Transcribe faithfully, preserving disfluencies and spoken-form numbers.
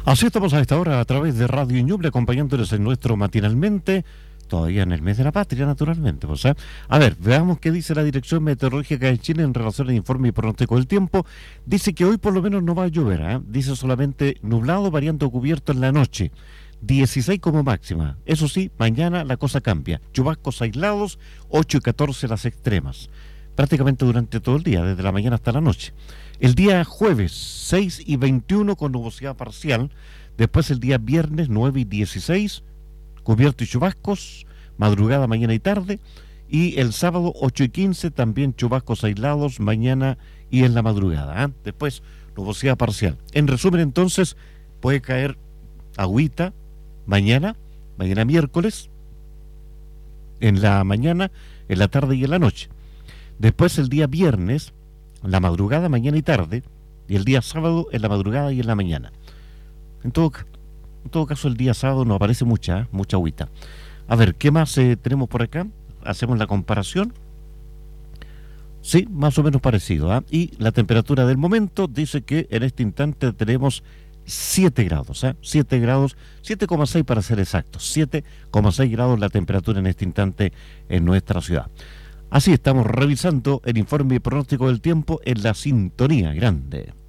Así estamos a esta hora a través de Radio Ñuble, acompañándoles en nuestro matinalmente, todavía en el mes de la patria, naturalmente. Pues, ¿eh? A ver, veamos qué dice la Dirección Meteorológica de Chile en relación al informe y pronóstico del tiempo. Dice que hoy por lo menos no va a llover, ¿eh? Dice solamente nublado, variando cubierto en la noche. dieciséis como máxima. Eso sí, mañana la cosa cambia. Chubascos aislados, ocho y catorce las extremas. Prácticamente durante todo el día, desde la mañana hasta la noche. El día jueves, seis y veintiuno con nubosidad parcial. Después el día viernes, nueve y dieciséis, cubierto y chubascos, madrugada, mañana y tarde. Y el sábado, ocho y quince, también chubascos aislados, mañana y en la madrugada. ¿eh? Después, nubosidad parcial. En resumen, entonces, puede caer agüita mañana, mañana miércoles, en la mañana, en la tarde y en la noche. Después el día viernes, en la madrugada, mañana y tarde, y el día sábado en la madrugada y en la mañana. En todo, en todo caso, el día sábado no aparece mucha, ¿eh? mucha agüita. A ver, ¿qué más eh, tenemos por acá? Hacemos la comparación. Sí, más o menos parecido. ¿eh? Y la temperatura del momento dice que en este instante tenemos siete grados, ¿eh? siete grados, siete coma seis para ser exactos, siete coma seis grados la temperatura en este instante en nuestra ciudad. Así estamos revisando el informe y pronóstico del tiempo en la sintonía grande.